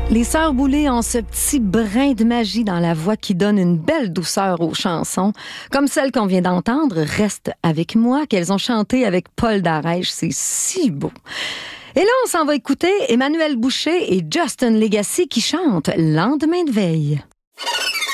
Les Sœurs Boulay ont ce petit brin de magie dans la voix qui donne une belle douceur aux chansons, comme celle qu'on vient d'entendre, Reste avec moi, qu'elles ont chantée avec Paul Darèche. C'est si beau. Et là, on s'en va écouter Emmanuel Boucher et Justin Legacy qui chantent Lendemain de veille.